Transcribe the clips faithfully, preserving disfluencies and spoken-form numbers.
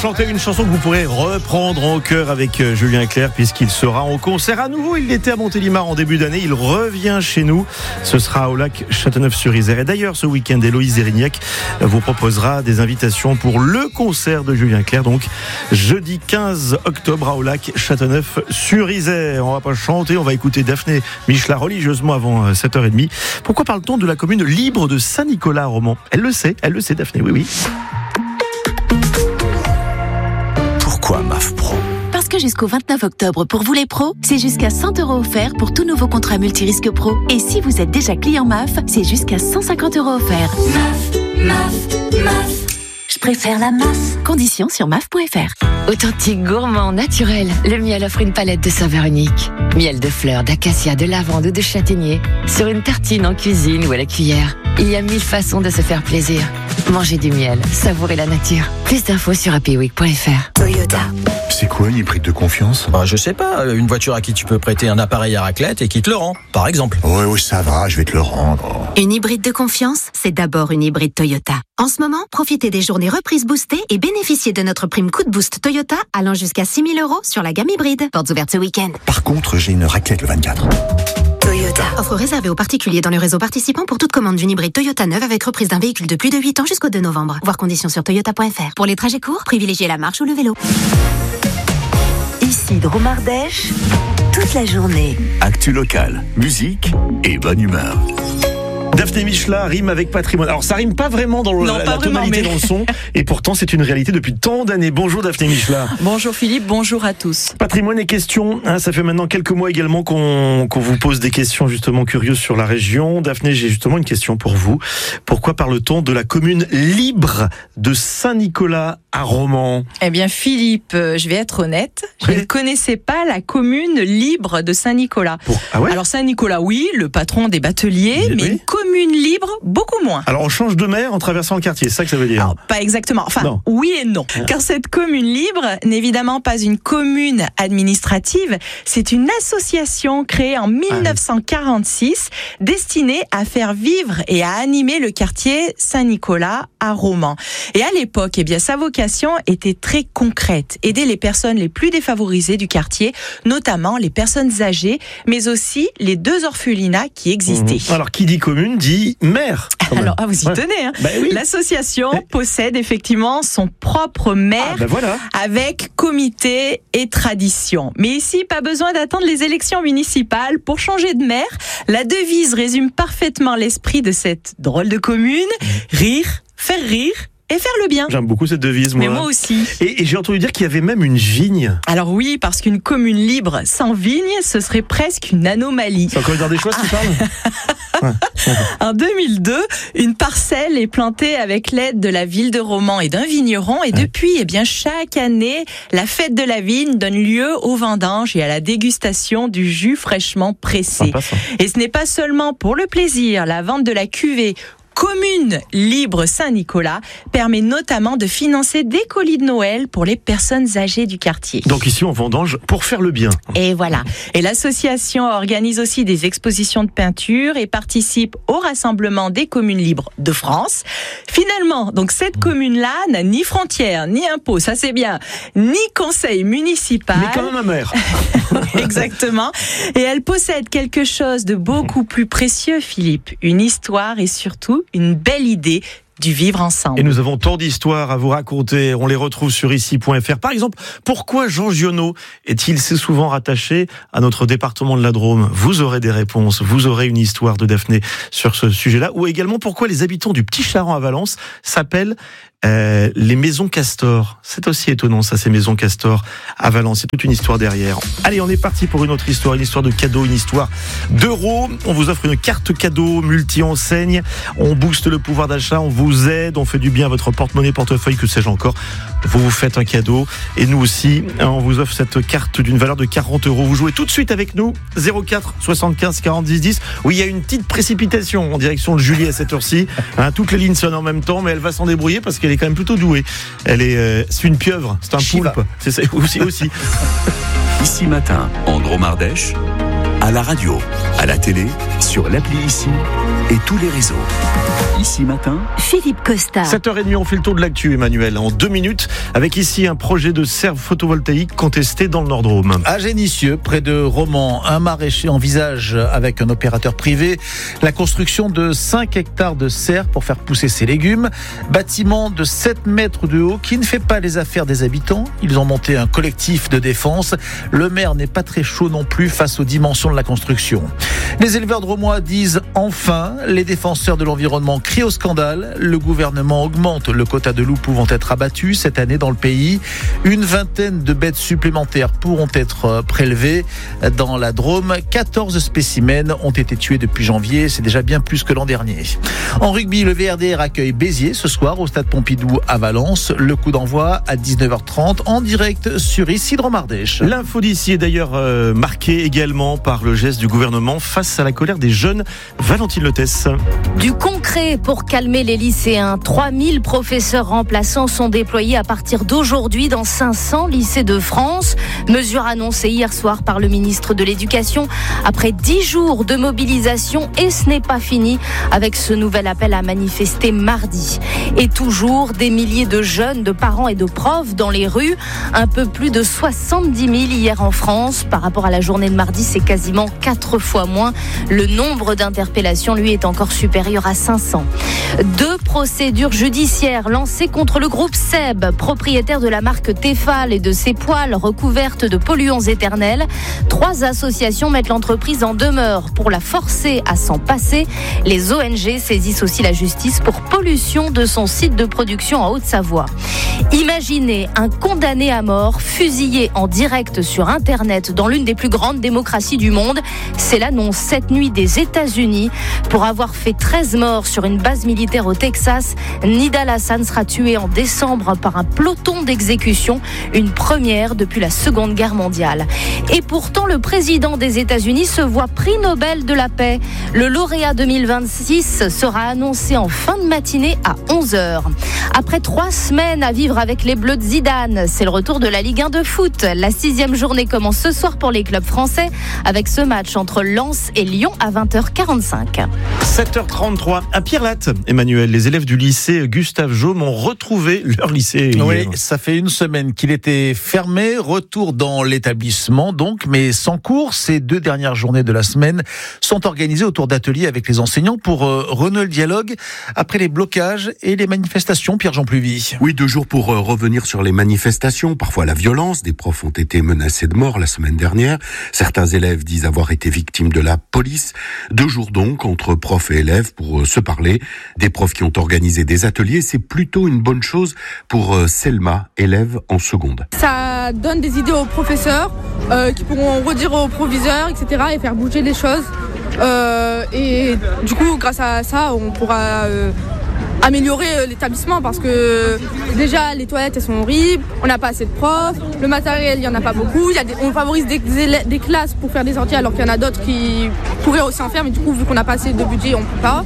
chanter une chanson que vous pourrez reprendre en chœur avec Julien Clerc puisqu'il sera en concert à nouveau. Il était à Montélimar en début d'année, il revient chez nous. Ce sera au lac Châteauneuf-sur-Isère. Et d'ailleurs, ce week-end, Héloïse Erignac vous proposera des invitations pour le concert de Julien Clerc. Donc, jeudi quinze octobre à au lac Châteauneuf-sur-Isère. On va pas chanter, on va écouter Daphné Michelin religieusement avant sept heures trente. Pourquoi parle-t-on de la commune libre de Saint-Nicolas à Romans ? Elle le sait, elle le sait Daphné, oui oui. Pourquoi M A F Pro ? Parce que jusqu'au vingt-neuf octobre, pour vous les pros, c'est jusqu'à cent euros offerts pour tout nouveau contrat multirisque pro. Et si vous êtes déjà client M A F, c'est jusqu'à cent cinquante euros offerts. M A F, M A F, M A F. Je préfère la M A F. Conditions sur M A F point F R. Authentique, gourmand, naturel, le miel offre une palette de saveurs uniques. Miel de fleurs, d'acacia, de lavande ou de châtaignier. Sur une tartine, en cuisine ou à la cuillère. Il y a mille façons de se faire plaisir. Mangez du miel, savourez la nature. Plus d'infos sur happy week point F R. Toyota. C'est quoi une hybride de confiance ? Bah, je sais pas, une voiture à qui tu peux prêter un appareil à raclette et qui te le rend, par exemple. Oui, oui, ça va, je vais te le rendre. Une hybride de confiance, c'est d'abord une hybride Toyota. En ce moment, profitez des journées reprises boostées et bénéficiez de notre prime coup de boost Toyota allant jusqu'à six mille euros sur la gamme hybride. Portes ouvertes ce week-end. Par contre, j'ai une raclette le vingt-quatre. Toyota. Offre réservée aux particuliers dans le réseau participant pour toute commande d'une hybride Toyota neuve avec reprise d'un véhicule de plus de huit ans jusqu'au deux novembre. Voir conditions sur toyota point F R. Pour les trajets courts, privilégiez la marche ou le vélo. Ici Dromardèche, toute la journée. Actu locale, musique et bonne humeur. Daphné Michelin rime avec patrimoine. Alors ça rime pas vraiment dans le, non, la, pas la vraiment, tonalité mais... dans le son, et pourtant c'est une réalité depuis tant d'années. Bonjour Daphné Michelin. Bonjour Philippe, bonjour à tous. Patrimoine et questions, hein, ça fait maintenant quelques mois également qu'on, qu'on vous pose des questions justement curieuses sur la région. Daphné, j'ai justement une question pour vous. Pourquoi parle-t-on de la commune libre de Saint-Nicolas à Romans ? Eh bien Philippe, je vais être honnête, je Oui. ne connaissais pas la commune libre de Saint-Nicolas. Pour... Ah ouais ? Alors Saint-Nicolas, oui, le patron des bateliers, Oui. mais une commune libre, beaucoup moins. Alors on change de mer en traversant le quartier, c'est ça que ça veut dire ? Alors, pas exactement. Enfin, Non. oui et non. Car cette commune libre n'est évidemment pas une commune administrative. C'est une association créée en dix-neuf cent quarante-six destinée à faire vivre et à animer le quartier Saint-Nicolas à Romans. Et à l'époque, eh bien, sa vocation était très concrète. Aider les personnes les plus défavorisées du quartier, notamment les personnes âgées, mais aussi les deux orphelinats qui existaient. Mmh. Alors qui dit commune dit maire. quand même. Alors, ah, vous y Ouais. tenez, hein. Bah oui. L'association Eh. possède effectivement son propre maire Ah ben voilà. avec comité et tradition. Mais ici, pas besoin d'attendre les élections municipales pour changer de maire. La devise résume parfaitement l'esprit de cette drôle de commune. Rire, faire rire et faire le bien. J'aime beaucoup cette devise, moi. Mais moi aussi. Et, et j'ai entendu dire qu'il y avait même une vigne. Alors oui, parce qu'une commune libre sans vigne, ce serait presque une anomalie. C'est encore une des choses qui parle. En deux mille deux, une parcelle est plantée avec l'aide de la ville de Romans et d'un vigneron. Et depuis, eh bien, chaque année, la fête de la vigne donne lieu aux vendanges et à la dégustation du jus fraîchement pressé. Sympa, ça. Et ce n'est pas seulement pour le plaisir. La vente de la cuvée Commune Libre Saint-Nicolas permet notamment de financer des colis de Noël pour les personnes âgées du quartier. Donc ici, on vendange pour faire le bien. Et voilà. Et l'association organise aussi des expositions de peinture et participe au rassemblement des communes libres de France. Finalement, donc cette commune-là n'a ni frontières, ni impôts, ça c'est bien, ni conseil municipal. Mais quand même un maire. Exactement. Et elle possède quelque chose de beaucoup plus précieux, Philippe. Une histoire et surtout une belle idée du vivre ensemble. Et nous avons tant d'histoires à vous raconter. On les retrouve sur ici point F R. Par exemple, pourquoi Jean Giono est-il si souvent rattaché à notre département de la Drôme ? Vous aurez des réponses. Vous aurez une histoire de Daphné sur ce sujet-là. Ou également, pourquoi les habitants du Petit Charent à Valence s'appellent euh, les Maisons Castor. C'est aussi étonnant, ça, ces Maisons Castor à Valence. C'est toute une histoire derrière. Allez, on est parti pour une autre histoire. Une histoire de cadeaux, une histoire d'euros. On vous offre une carte cadeau multi-enseigne. On booste le pouvoir d'achat. On vous aide. On fait du bien à votre porte-monnaie, portefeuille, que sais-je encore. Vous vous faites un cadeau. Et nous aussi, on vous offre cette carte d'une valeur de quarante euros. Vous jouez tout de suite avec nous. zéro quatre soixante-quinze quarante dix dix. Oui, il y a une petite précipitation en direction de Julie à cette heure-ci. Hein, toutes les lignes sonnent en même temps, mais elle va s'en débrouiller parce qu'elle est quand même plutôt douée. Elle est, euh, c'est une pieuvre, c'est un Shiva. poulpe. C'est ça, aussi, aussi. Ici Matin, en Dromardèche, à la radio, à la télé, sur l'appli Ici et tous les réseaux. Ici Matin, Philippe Costa. sept heures trente, on fait le tour de l'actu, Emmanuel, en deux minutes, avec ici un projet de serre photovoltaïque contesté dans le Nord-Drôme. À Génissieux, près de Romans, un maraîcher envisage avec un opérateur privé la construction de cinq hectares de serre pour faire pousser ses légumes. Bâtiment de sept mètres de haut qui ne fait pas les affaires des habitants. Ils ont monté un collectif de défense. Le maire n'est pas très chaud non plus face aux dimensions de la construction. Les éleveurs drômois disent enfin, les défenseurs de l'environnement crient au scandale. Le gouvernement augmente le quota de loups pouvant être abattus cette année dans le pays. Une vingtaine de bêtes supplémentaires pourront être prélevées dans la Drôme. quatorze spécimens ont été tués depuis janvier. C'est déjà bien plus que l'an dernier. En rugby, le V R D R accueille Béziers ce soir au stade Pompidou à Valence. Le coup d'envoi à dix-neuf heures trente en direct sur Isidre Mardèche. L'info d'ici est d'ailleurs euh, marquée également par le geste du gouvernement face à la colère des jeunes. Valentine Lotès. Du concret pour calmer les lycéens. trois mille professeurs remplaçants sont déployés à partir d'aujourd'hui dans cinq cents lycées de France. Mesure annoncée hier soir par le ministre de l'Éducation après dix jours de mobilisation, et ce n'est pas fini avec ce nouvel appel à manifester mardi. Et toujours des milliers de jeunes, de parents et de profs dans les rues. Un peu plus de soixante-dix mille hier en France. Par rapport à la journée de mardi, c'est quasiment quatre fois moins. Le nombre d'interpellations, lui, est encore supérieur à cinq cents. Deux procédures judiciaires lancées contre le groupe Seb, propriétaire de la marque Tefal et de ses poêles recouvertes de polluants éternels. Trois associations mettent l'entreprise en demeure pour la forcer à s'en passer. Les O N G saisissent aussi la justice pour pollution de son site de production en Haute-Savoie. Imaginez un condamné à mort fusillé en direct sur Internet dans l'une des plus grandes démocraties du monde. C'est l'annonce cette nuit des États-Unis. Pour avoir fait treize morts sur une base militaire au Texas, Nidal Hassan sera tué en décembre par un peloton d'exécution, une première depuis la Seconde Guerre mondiale. Et pourtant, le président des États-Unis se voit prix Nobel de la paix. Le lauréat deux mille vingt-six sera annoncé en fin de matinée à onze heures. Après trois semaines à vivre avec les Bleus de Zidane, c'est le retour de la Ligue un de foot. La sixième journée commence ce soir pour les clubs français avec ce match entre Lens et Lyon à vingt heures quarante-cinq. sept heures trente-trois à Pierre-Latte. Emmanuel, les élèves du lycée Gustave Jaume ont retrouvé leur lycée. Oui, ça fait une semaine qu'il était fermé. Retour dans l'établissement donc, mais sans cours. Ces deux dernières journées de la semaine sont organisées autour d'ateliers avec les enseignants pour euh, renouer le dialogue après les blocages et les manifestations. Pierre-Jean Pluvy. Oui, deux jours pour euh, revenir sur les manifestations, parfois la violence. Des profs ont été menacés de mort la semaine dernière. Certains élèves disent avoir été victimes de la police. Deux jours donc entre profs et élèves pour euh, se parler. Des profs qui ont organisé des ateliers. C'est plutôt une bonne chose pour euh, Selma, élève en seconde. Ça donne des idées aux professeurs euh, qui pourront redire aux proviseurs, et cetera et faire bouger les choses. Euh, et du coup, grâce à ça, on pourra euh, améliorer l'établissement parce que déjà les toilettes elles sont horribles, on n'a pas assez de profs, le matériel il y en a pas beaucoup, il y a des, on favorise des, des, des classes pour faire des sorties alors qu'il y en a d'autres qui pourraient aussi en faire, mais du coup vu qu'on n'a pas assez de budget on peut pas.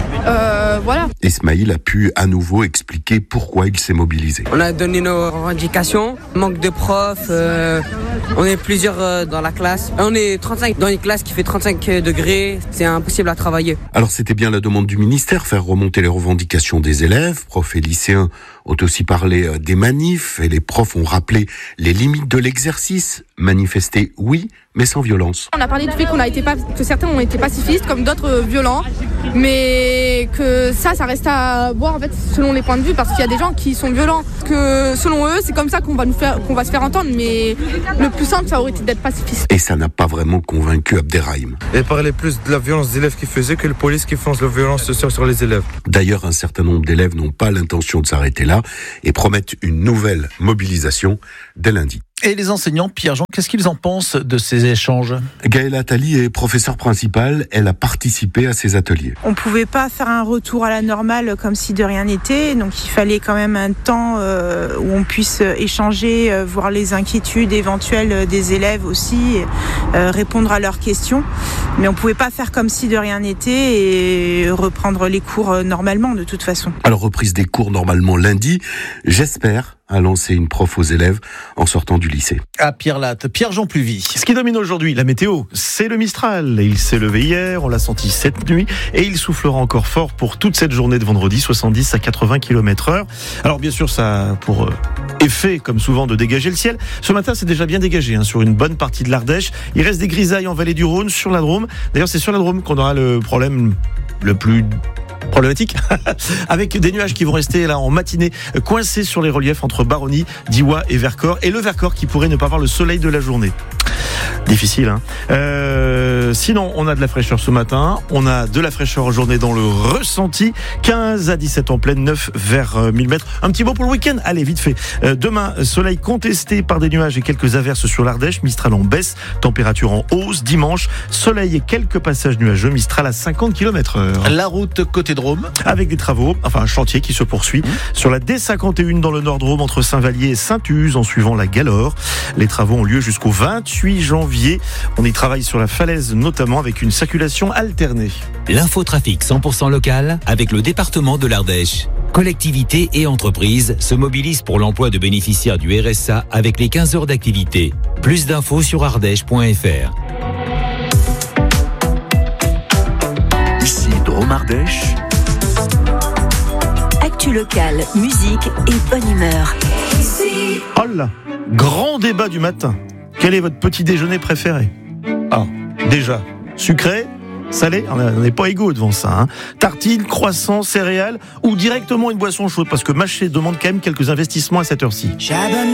Euh, voilà. Ismaïl a pu à nouveau expliquer pourquoi il s'est mobilisé. On a donné nos revendications, manque de profs, euh, on est plusieurs euh, dans la classe, on est trente-cinq dans une classe qui fait trente-cinq degrés, c'est impossible à travailler. Alors c'était bien la demande du ministère, faire remonter les revendications des élèves. Profs et lycéens ont aussi parlé des manifs et les profs ont rappelé les limites de l'exercice. Manifester, oui, mais sans violence. On a parlé du fait qu'on a été pas, que certains ont été pacifistes, comme d'autres violents, mais que ça, ça reste à voir en fait selon les points de vue, parce qu'il y a des gens qui sont violents. Que selon eux, c'est comme ça qu'on va nous faire, qu'on va se faire entendre, mais le plus simple, ça aurait été d'être pacifiste. Et ça n'a pas vraiment convaincu Abderrahim. Elle parlait plus de la violence des élèves qui faisaient que la police qui fonce la violence sociale sur les élèves. D'ailleurs, un certain nombre d'élèves n'ont pas l'intention de s'arrêter là et promettent une nouvelle mobilisation dès lundi. Et les enseignants, Pierre-Jean, qu'est-ce qu'ils en pensent de ces échanges ? Gaëla Attali est professeure principale, elle a participé à ces ateliers. On ne pouvait pas faire un retour à la normale comme si de rien n'était, donc il fallait quand même un temps euh, où on puisse échanger, euh, voir les inquiétudes éventuelles des élèves aussi, euh, répondre à leurs questions. Mais on ne pouvait pas faire comme si de rien n'était et reprendre les cours normalement de toute façon. Alors reprise des cours normalement lundi, j'espère, a lancé une prof aux élèves en sortant du lycée. lycée. À Pierre-Latte, Pierre-Jean Pluvy. Ce qui domine aujourd'hui, la météo, c'est le Mistral. Il s'est levé hier, on l'a senti cette nuit, et il soufflera encore fort pour toute cette journée de vendredi, soixante-dix à quatre-vingts kilomètres heure. Alors bien sûr, ça a pour effet, comme souvent, de dégager le ciel. Ce matin, c'est déjà bien dégagé hein, sur une bonne partie de l'Ardèche. Il reste des grisailles en vallée du Rhône, sur la Drôme. D'ailleurs, c'est sur la Drôme qu'on aura le problème le plus problématique, avec des nuages qui vont rester là en matinée coincés sur les reliefs entre Baronnie, Diois et Vercors, et le Vercors qui pourrait ne pas voir le soleil de la journée. Difficile, hein. Euh, sinon, on a de la fraîcheur ce matin. On a de la fraîcheur en journée dans le ressenti. quinze à dix-sept en pleine, neuf vers mille mètres. Un petit mot pour le week-end. Allez, vite fait. Euh, demain, soleil contesté par des nuages et quelques averses sur l'Ardèche. Mistral en baisse, température en hausse. Dimanche, soleil et quelques passages nuageux. Mistral à cinquante kilomètres heure. La route côté Drôme. Avec des travaux, enfin un chantier qui se poursuit mmh. sur la D cinquante et un dans le Nord Drôme entre Saint-Vallier et Saint-Uz en suivant la Galore. Les travaux ont lieu jusqu'au vingt-huit janvier. On y travaille sur la falaise notamment avec une circulation alternée. L'infotrafic cent pour cent local avec le département de l'Ardèche. Collectivités et entreprises se mobilisent pour l'emploi de bénéficiaires du R S A avec les quinze heures d'activité. Plus d'infos sur ardèche point f r. Ici Drôme Ardèche. Actu locale, musique et bonne humeur. Ici. Oh là, grand débat du matin. Quel est votre petit déjeuner préféré ? Ah, déjà, sucré, salé, on n'est pas égaux devant ça. Hein. Tartine, croissant, céréales ou directement une boisson chaude parce que mâcher demande quand même quelques investissements à cette heure-ci.